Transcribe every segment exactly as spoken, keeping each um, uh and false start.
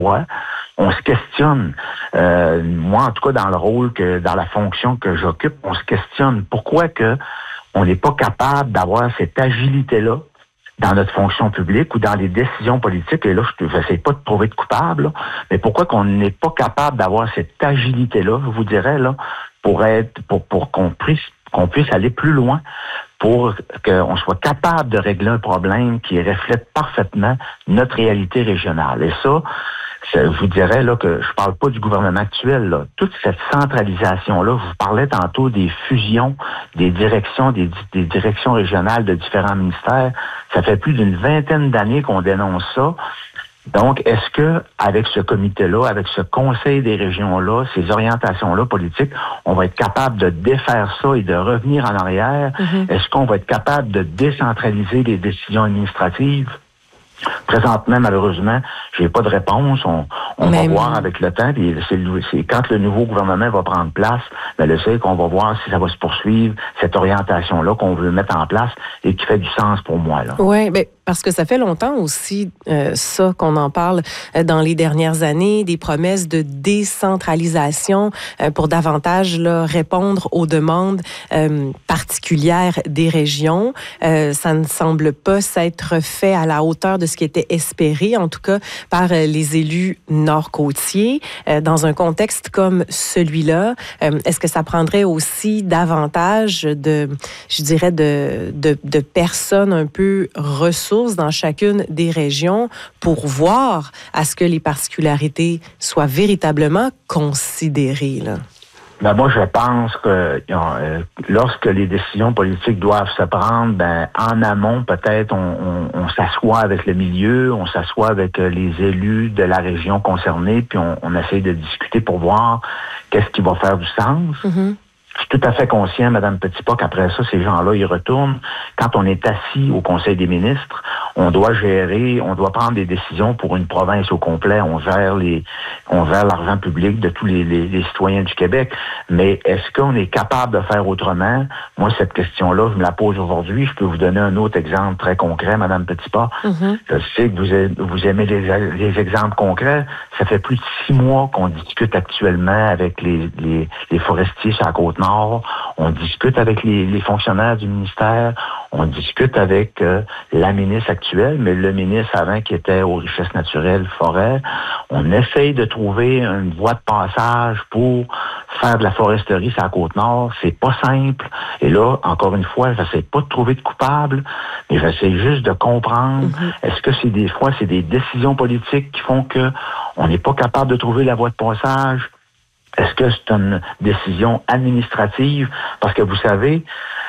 Ouais. On se questionne. Euh, moi, en tout cas, dans le rôle que, dans la fonction que j'occupe, on se questionne pourquoi que on n'est pas capable d'avoir cette agilité-là dans notre fonction publique ou dans les décisions politiques. Et là, je n'essaie pas de trouver de coupable, là, mais pourquoi qu'on n'est pas capable d'avoir cette agilité-là, je vous dirais, là, pour être, pour, pour qu'on puisse, qu'on puisse aller plus loin, pour qu'on soit capable de régler un problème qui reflète parfaitement notre réalité régionale. Et ça, je vous dirais là que je parle pas du gouvernement actuel. Là. Toute cette centralisation-là, je vous parlais tantôt des fusions, des directions, des, des directions régionales de différents ministères. Ça fait plus d'une vingtaine d'années qu'on dénonce ça. Donc, est-ce que avec ce comité-là, avec ce conseil des régions-là, ces orientations-là politiques, on va être capable de défaire ça et de revenir en arrière? Mm-hmm. Est-ce qu'on va être capable de décentraliser les décisions administratives? Présentement, malheureusement, j'ai pas de réponse. On, on va voir avec le temps. Puis c'est, c'est quand le nouveau gouvernement va prendre place, ben le c'est qu'on va voir si ça va se poursuivre cette orientation-là qu'on veut mettre en place et qui fait du sens pour moi. Là. Oui, ben parce que ça fait longtemps aussi euh, ça qu'on en parle euh, dans les dernières années, des promesses de décentralisation euh, pour davantage là, répondre aux demandes euh, particulières des régions. Euh, ça ne semble pas s'être fait à la hauteur de ce qui était espéré, en tout cas par euh, les élus nord-côtiers. Euh, dans un contexte comme celui-là, euh, est-ce que ça prendrait aussi davantage de, je dirais, de, de, de personnes un peu ressources dans chacune des régions pour voir à ce que les particularités soient véritablement considérées, là? Ben moi, je pense que euh, lorsque les décisions politiques doivent se prendre, ben en amont, peut-être, on, on, on s'assoit avec le milieu, on s'assoit avec euh, les élus de la région concernée, puis on, on essaie de discuter pour voir qu'est-ce qui va faire du sens. Mm-hmm. Je suis tout à fait conscient, Mme Petitpas, qu'après ça, ces gens-là, ils retournent. Quand on est assis au Conseil des ministres, on doit gérer, on doit prendre des décisions pour une province au complet. On gère les, on gère l'argent public de tous les, les, les citoyens du Québec. Mais est-ce qu'on est capable de faire autrement? Moi, cette question-là, je me la pose aujourd'hui. Je peux vous donner un autre exemple très concret, Mme Petitpas. Mm-hmm. Je sais que vous, aimez, vous aimez les, les exemples concrets. Ça fait plus de six mois qu'on discute actuellement avec les, les, les forestiers sur la Côte-Nord. On discute avec les, les fonctionnaires du ministère, on discute avec euh, la ministre actuelle, mais le ministre avant qui était aux richesses naturelles, forêt. On essaye de trouver une voie de passage pour faire de la foresterie sur la Côte-Nord. C'est pas simple. Et là, encore une fois, j'essaie pas de trouver de coupable, mais j'essaie juste de comprendre. Mm-hmm. Est-ce que c'est des fois, c'est des décisions politiques qui font que on n'est pas capable de trouver la voie de passage? Est-ce que c'est une décision administrative? Parce que vous savez,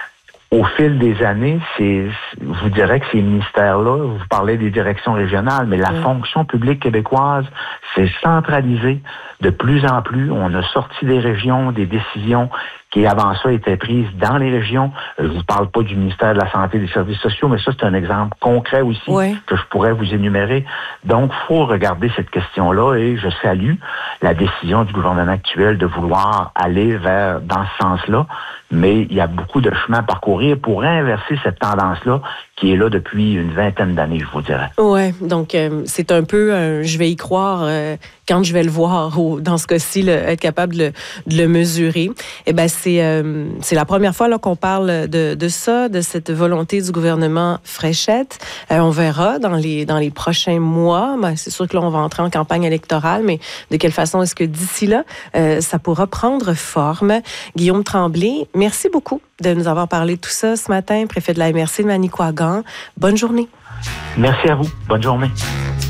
au fil des années, c'est, je vous dirais que ces ministères-là, vous parlez des directions régionales, mais la oui. fonction publique québécoise s'est centralisée de plus en plus. On a sorti des régions, des décisions qui avant ça étaient prises dans les régions. Je ne vous parle pas du ministère de la Santé et des Services sociaux, mais ça, c'est un exemple concret aussi oui. que je pourrais vous énumérer. Donc, il faut regarder cette question-là et je salue la décision du gouvernement actuel de vouloir aller vers dans ce sens-là. Mais il y a beaucoup de chemin à parcourir pour inverser cette tendance-là qui est là depuis une vingtaine d'années, je vous dirais. Oui, donc euh, c'est un peu, euh, je vais y croire euh, quand je vais le voir, ou dans ce cas-ci, le, être capable de, de le mesurer. Eh bien, c'est, euh, c'est la première fois là, qu'on parle de, de ça, de cette volonté du gouvernement Fréchette. Euh, on verra dans les, dans les prochains mois. Ben, c'est sûr que là, on va entrer en campagne électorale, mais de quelle façon est-ce que d'ici là, euh, ça pourra prendre forme? Guillaume Tremblay, merci beaucoup de nous avoir parlé de tout ça ce matin, préfet de la M R C de Manicouagan. Bonne journée. Merci à vous. Bonne journée.